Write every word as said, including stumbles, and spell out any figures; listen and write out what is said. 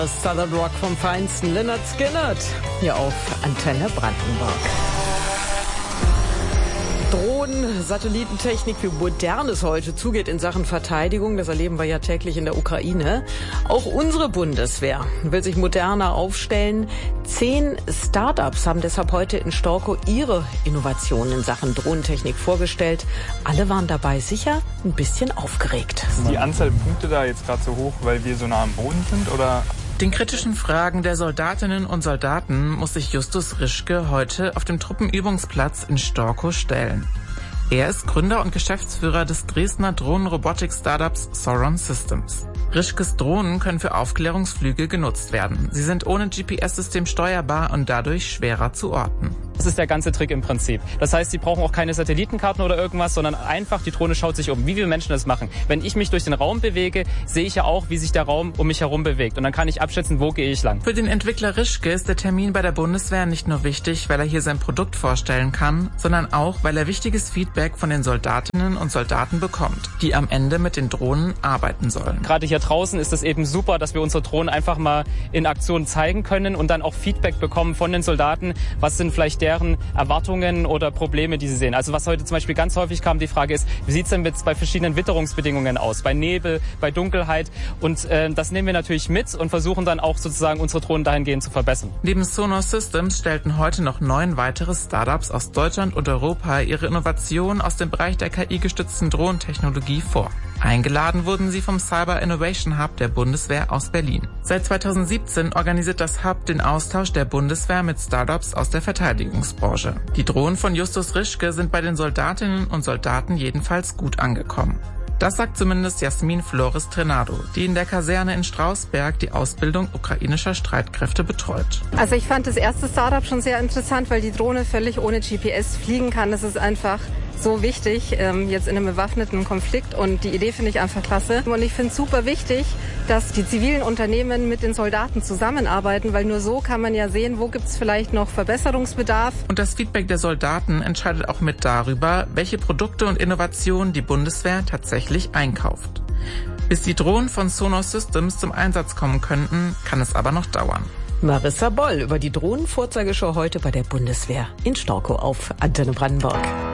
Das Southern Rock vom Feinsten, Lynyrd Skynyrd, hier auf Antenne Brandenburg. Drohnen, Satellitentechnik, wie modern es heute zugeht in Sachen Verteidigung, das erleben wir ja täglich in der Ukraine. Auch unsere Bundeswehr will sich moderner aufstellen. Zehn Startups haben deshalb heute in Storkow ihre Innovationen in Sachen Drohnentechnik vorgestellt. Alle waren dabei sicher ein bisschen aufgeregt. Ist die Anzahl Punkte da jetzt gerade so hoch, weil wir so nah am Boden sind, oder? Den kritischen Fragen der Soldatinnen und Soldaten muss sich Justus Rischke heute auf dem Truppenübungsplatz in Storkow stellen. Er ist Gründer und Geschäftsführer des Dresdner Drohnenrobotik-Startups Sauron Systems. Rischkes Drohnen können für Aufklärungsflüge genutzt werden. Sie sind ohne G P S-System steuerbar und dadurch schwerer zu orten. Das ist der ganze Trick im Prinzip. Das heißt, Sie brauchen auch keine Satellitenkarten oder irgendwas, sondern einfach die Drohne schaut sich um, wie wir Menschen das machen. Wenn ich mich durch den Raum bewege, sehe ich ja auch, wie sich der Raum um mich herum bewegt. Und dann kann ich abschätzen, wo gehe ich lang. Für den Entwickler Rischke ist der Termin bei der Bundeswehr nicht nur wichtig, weil er hier sein Produkt vorstellen kann, sondern auch, weil er wichtiges Feedback von den Soldatinnen und Soldaten bekommt, die am Ende mit den Drohnen arbeiten sollen. Gerade hier draußen ist es eben super, dass wir unsere Drohnen einfach mal in Aktion zeigen können und dann auch Feedback bekommen von den Soldaten. Was sind vielleicht deren Erwartungen oder Probleme, die sie sehen? Also was heute zum Beispiel ganz häufig kam, die Frage ist, wie sieht es denn jetzt bei verschiedenen Witterungsbedingungen aus? Bei Nebel, bei Dunkelheit? Und äh, das nehmen wir natürlich mit und versuchen dann auch sozusagen unsere Drohnen dahingehend zu verbessern. Neben Sauron Systems stellten heute noch neun weitere Startups aus Deutschland und Europa ihre Innovationen aus dem Bereich der K I-gestützten Drohnentechnologie vor. Eingeladen wurden sie vom Cyber Innovation Hub der Bundeswehr aus Berlin. Seit zweitausendsiebzehn organisiert das Hub den Austausch der Bundeswehr mit Startups aus der Verteidigungsbranche. Die Drohnen von Justus Rischke sind bei den Soldatinnen und Soldaten jedenfalls gut angekommen. Das sagt zumindest Jasmin Flores Trenado, die in der Kaserne in Strausberg die Ausbildung ukrainischer Streitkräfte betreut. Also ich fand das erste Startup schon sehr interessant, weil die Drohne völlig ohne G P S fliegen kann. Das ist einfach so wichtig, ähm, jetzt in einem bewaffneten Konflikt, und die Idee finde ich einfach klasse. Und ich finde es super wichtig, dass die zivilen Unternehmen mit den Soldaten zusammenarbeiten, weil nur so kann man ja sehen, wo gibt es vielleicht noch Verbesserungsbedarf. Und das Feedback der Soldaten entscheidet auch mit darüber, welche Produkte und Innovationen die Bundeswehr tatsächlich einkauft. Bis die Drohnen von Sauron Systems zum Einsatz kommen könnten, kann es aber noch dauern. Marissa Boll über die Drohnenvorzeigeshow heute bei der Bundeswehr in Storkow auf Antenne Brandenburg.